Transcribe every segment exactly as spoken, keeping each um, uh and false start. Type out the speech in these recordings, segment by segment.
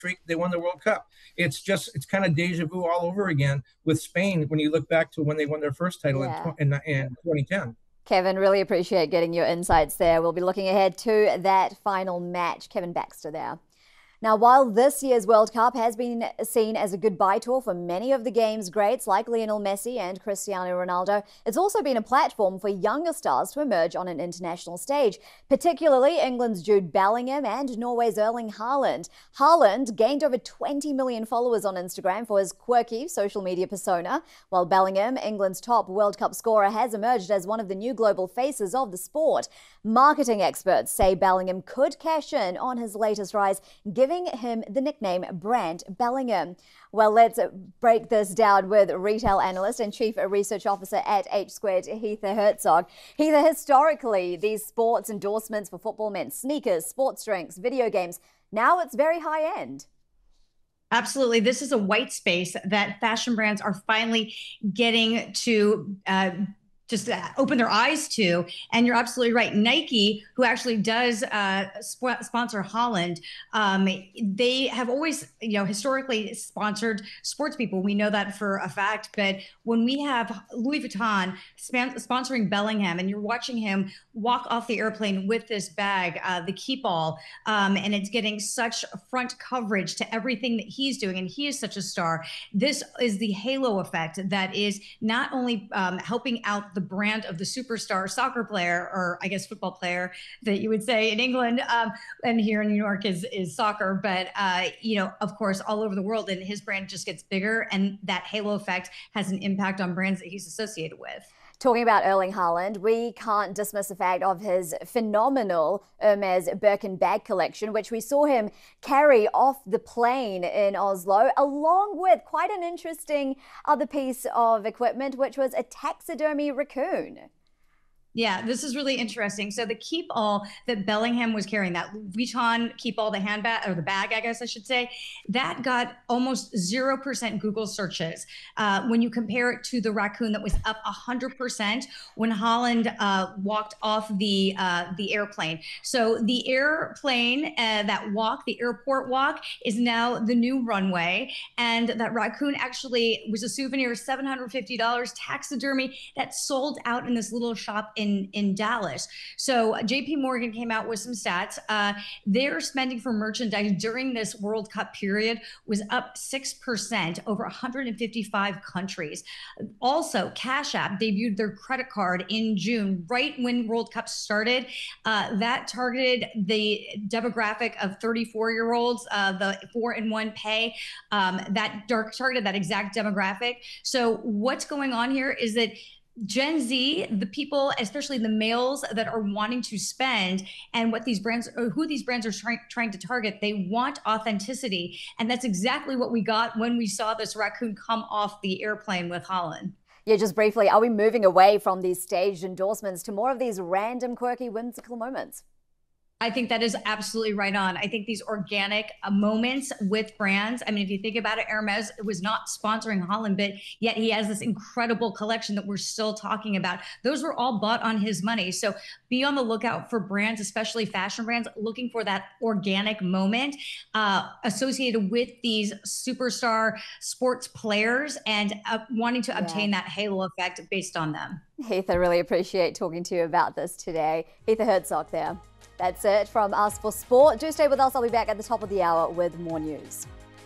streak, they won the World Cup. It's just, it's kind of deja vu all over again with Spain when you look back to when they won their first title in, Yeah. in, in twenty ten. Kevin, really appreciate getting your insights there. We'll be looking ahead to that final match. Kevin Baxter there. Now, while this year's World Cup has been seen as a goodbye tour for many of the game's greats like Lionel Messi and Cristiano Ronaldo, it's also been a platform for younger stars to emerge on an international stage, particularly England's Jude Bellingham and Norway's Erling Haaland. Haaland gained over twenty million followers on Instagram for his quirky social media persona, while Bellingham, England's top World Cup scorer, has emerged as one of the new global faces of the sport. Marketing experts say Bellingham could cash in on his latest rise, giving him the nickname Brand Bellingham. Well, let's break this down with retail analyst and chief research officer at H Squared, Heather Herzog. Heather, historically, these sports endorsements for football meant sneakers, sports drinks, video games. Now it's very high end. Absolutely. This is a white space that fashion brands are finally getting to uh, just open their eyes to. And you're absolutely right. Nike, who actually does uh, sp sponsor Haaland, um, they have always, you know, historically sponsored sports people. We know that for a fact. But when we have Louis Vuitton sponsoring Bellingham and you're watching him walk off the airplane with this bag, uh, the Keepall, um, and it's getting such front coverage to everything that he's doing, and he is such a star. This is the halo effect that is not only um, helping out the brand of the superstar soccer player, or I guess football player that you would say in England, um, and here in New York is is soccer, but uh, you know, of course, all over the world, and his brand just gets bigger, and that halo effect has an impact on brands that he's associated with. Talking about Erling Haaland, we can't dismiss the fact of his phenomenal Hermes Birkin bag collection, which we saw him carry off the plane in Oslo, along with quite an interesting other piece of equipment, which was a taxidermy raccoon. Yeah, this is really interesting. So the Keepall that Bellingham was carrying, that Vuitton Keepall, the handbag, or the bag, I guess I should say, that got almost zero percent Google searches. Uh, when you compare it to the raccoon that was up one hundred percent when Haaland uh, walked off the uh, the airplane. So the airplane, uh, that walk, the airport walk, is now the new runway. And that raccoon actually was a souvenir, seven hundred fifty dollars, taxidermy, that sold out in this little shop in, in Dallas. So J P Morgan came out with some stats. Uh, their spending for merchandise during this World Cup period was up six percent over one hundred fifty-five countries. Also, Cash App debuted their credit card in June, right when World Cup started. Uh, that targeted the demographic of thirty-four-year-olds, uh, the four in one pay, um, that dark targeted that exact demographic. So what's going on here is that Gen Z, the people, especially the males that are wanting to spend, and what these brands, or who these brands are trying, trying to target, they want authenticity. And that's exactly what we got when we saw this raccoon come off the airplane with Haaland. Yeah, just briefly, are we moving away from these staged endorsements to more of these random, quirky, whimsical moments? I think that is absolutely right on. I think these organic uh, moments with brands. I mean, if you think about it, Hermes was not sponsoring Haaland, but yet he has this incredible collection that we're still talking about. Those were all bought on his money. So be on the lookout for brands, especially fashion brands, looking for that organic moment uh, associated with these superstar sports players, and uh, wanting to obtain yeah. that halo effect based on them. Heath, I really appreciate talking to you about this today. Heather Herzog there. That's it from us for sport. Do stay with us. I'll be back at the top of the hour with more news.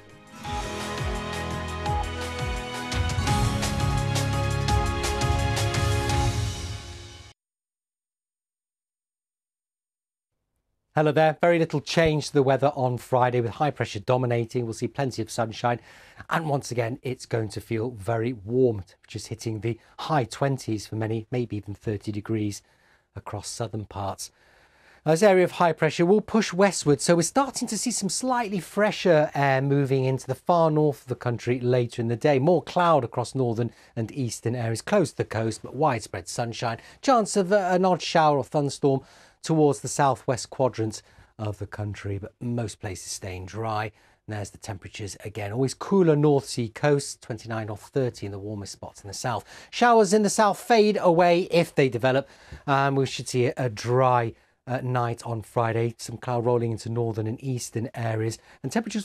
Hello there. Very little change to the weather on Friday, with high pressure dominating. We'll see plenty of sunshine. And once again, it's going to feel very warm, just hitting the high twenties for many, maybe even thirty degrees across southern parts. This area of high pressure will push westward, so we're starting to see some slightly fresher air moving into the far north of the country later in the day. More cloud across northern and eastern areas close to the coast, but widespread sunshine. Chance of an odd shower or thunderstorm towards the southwest quadrant of the country, but most places staying dry. And there's the temperatures again. Always cooler North Sea coast, twenty-nine off thirty in the warmest spots in the south. Showers in the south fade away if they develop. Um, we should see a dry at night on Friday, some cloud rolling into northern and eastern areas, and temperatures